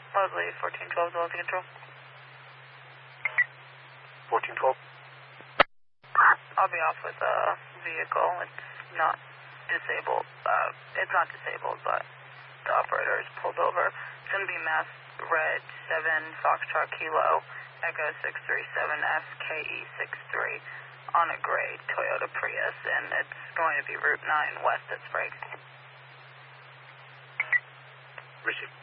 Mosley, 1412, Delta Control. 1412. I'll be off with a vehicle. It's not disabled. It's not disabled, but the operator is pulled over. It's going to be Mass Red 7 Foxtrot Kilo Echo 637 FKE63 on a gray Toyota Prius, and it's going to be Route 9 west at Sprague. Receive.